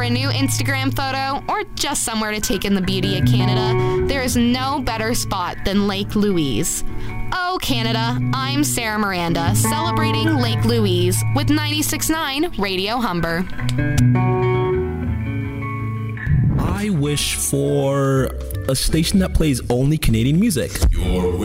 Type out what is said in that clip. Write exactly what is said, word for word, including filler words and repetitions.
for a new Instagram photo or just somewhere to take in the beauty of Canada, there is no better spot than Lake Louise. Oh, Canada, I'm Sarah Miranda, celebrating Lake Louise with ninety-six point nine Radio Humber. I wish for a station that plays only Canadian music. Your